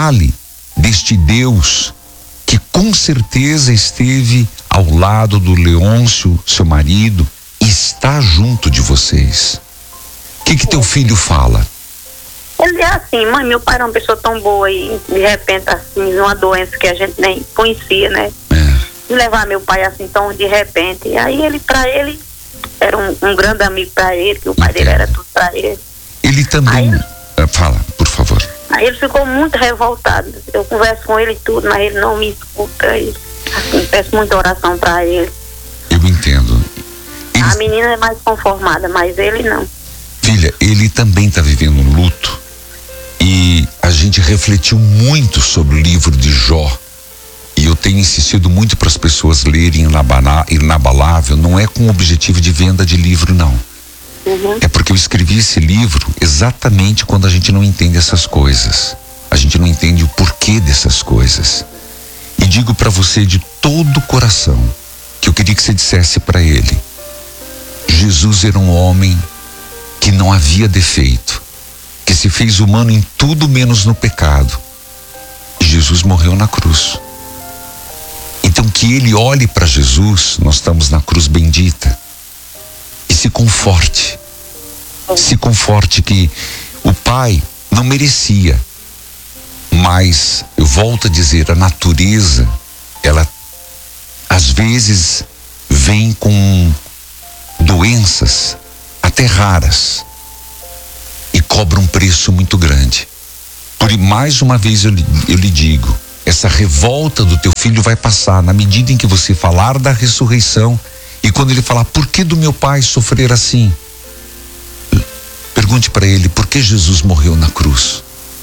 Fale deste Deus que com certeza esteve ao lado do Leôncio, seu marido, e está junto de vocês. O que teu filho fala? Ele é assim: mãe, meu pai era uma pessoa tão boa e de repente assim, uma doença que a gente nem conhecia, né? Levar meu pai assim tão de repente. E aí ele, pra ele, era um grande amigo pra ele, que o pai dele era tudo pra ele. Ele também... Fala, por favor. Aí ele ficou muito revoltado. Eu converso com ele e tudo, mas ele não me escuta. E, assim, peço muita oração pra ele. Eu entendo. A menina é mais conformada, mas ele não. Filha, ele também está vivendo um luto. E a gente refletiu muito sobre o livro de Jó. E eu tenho insistido muito para as pessoas lerem Inabalável. Não é com o objetivo de venda de livro, não. É porque eu escrevi esse livro exatamente quando a gente não entende essas coisas. A gente não entende o porquê dessas coisas. E digo para você de todo o coração que eu queria que você dissesse para ele: Jesus era um homem que não havia defeito, que se fez humano em tudo menos no pecado. Jesus morreu na cruz. Então que ele olhe para Jesus, nós estamos na cruz bendita, e se conforte. Se conforte que o pai não merecia, mas eu volto a dizer, a natureza, ela às vezes vem com doenças até raras e cobra um preço muito grande. Por mais uma vez eu lhe digo, essa revolta do teu filho vai passar na medida em que você falar da ressurreição. E quando ele falar: por que do meu pai sofrer assim? Pergunte para ele: por que Jesus morreu na cruz?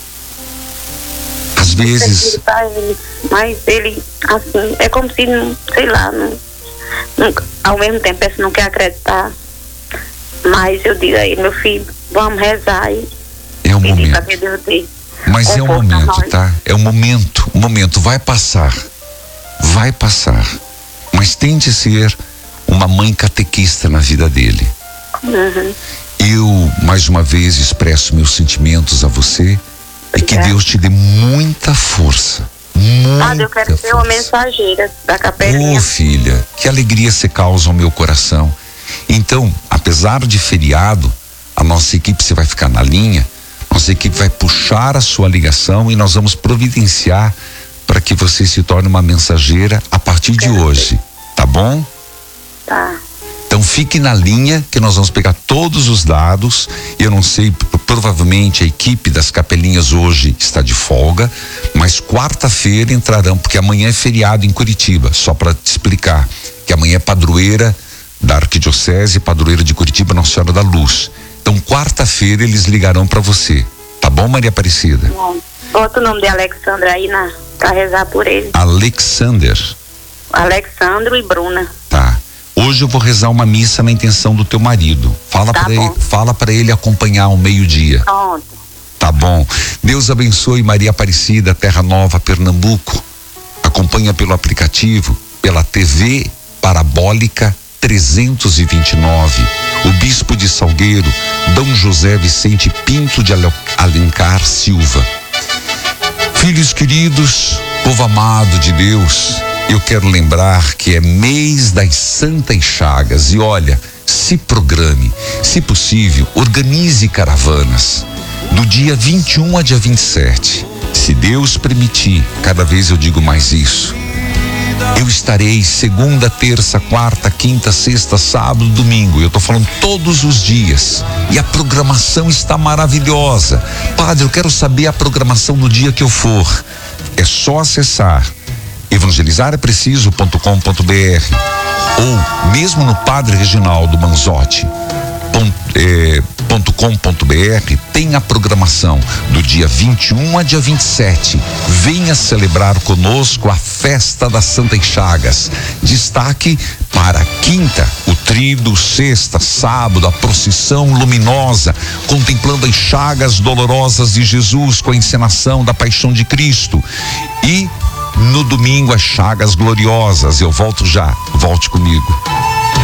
Às vezes... Mas ele, assim, é como se, sei lá, não, ao mesmo tempo, você não quer acreditar. Mas eu digo a ele: meu filho, vamos rezar e pedir para que Deus dê. Mas é um momento, tá? É um momento, vai passar. Mas tente ser uma mãe catequista na vida dele. Eu, mais uma vez, expresso meus sentimentos a você e que Deus te dê muita força. Eu quero ser uma mensageira da capelinha. Ô, filha, que alegria você causa ao meu coração. Então, apesar de feriado, a nossa equipe, você vai ficar na linha, nossa equipe vai puxar a sua ligação e nós vamos providenciar para que você se torne uma mensageira a partir de hoje, tá bom? Tá. Então fique na linha que nós vamos pegar todos os dados. Eu não sei, provavelmente a equipe das capelinhas hoje está de folga, mas quarta-feira entrarão, porque amanhã é feriado em Curitiba, só para te explicar, que amanhã é padroeira da Arquidiocese, padroeira de Curitiba, Nossa Senhora da Luz. Então quarta-feira eles ligarão para você, tá bom, Maria Aparecida? Bom, bota o nome de Alexandre aí para rezar por ele. Alexandro e Bruna. Tá. Hoje eu vou rezar uma missa na intenção do teu marido. Fala para ele acompanhar ao meio-dia. Pronto. Tá bom. Deus abençoe Maria Aparecida, Terra Nova, Pernambuco. Acompanha pelo aplicativo, pela TV Parabólica 329. O Bispo de Salgueiro, Dom José Vicente Pinto de Alencar Silva. Filhos queridos, povo amado de Deus, eu quero lembrar que é mês das Santas Chagas e olha, se programe, se possível, organize caravanas do dia 21 a dia 27. Se Deus permitir, cada vez eu digo mais isso, eu estarei segunda, terça, quarta, quinta, sexta, sábado, domingo. Eu estou falando todos os dias. E a programação está maravilhosa. Padre, eu quero saber a programação do dia que eu for. É só acessar evangelizarepreciso.com.br ou mesmo no Padre Reginaldo Manzotti.com.br tem a programação do dia 21 a dia 27. Venha celebrar conosco a festa das Santas Chagas. Destaque para quinta, o tríduo, sexta, sábado, a procissão luminosa, contemplando as chagas dolorosas de Jesus com a encenação da paixão de Cristo. E no domingo, as chagas gloriosas. Eu volto já, volte comigo.